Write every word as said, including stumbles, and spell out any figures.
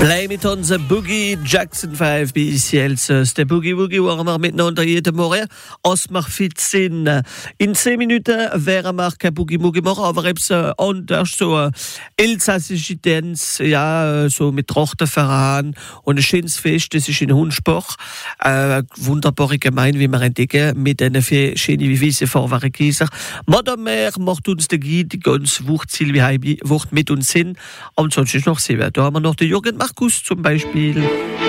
Play mit uns Boogie Jackson fünf bis jetzt. Der Boogie Woogie waren wir miteinander jeden Morgen. Es macht viel Sinn. In zehn Minuten wären wir kein Boogie Woogie machen, aber etwas anders, so elsässische Tanz, ja, so mit Trachtenverein und ein schönes Fest, das ist in Hunspach. Eine wunderbare Gemeinde, wie wir entdecken, mit diesen vier schönen wie weißen Fahrwerkgeiser. Madame Mère macht uns den Guide die ganze Woche, Silvia Heibi, Woche mit uns hin. Und sonst ist noch sieben. Da haben wir noch den Jürgen Markus zum Beispiel.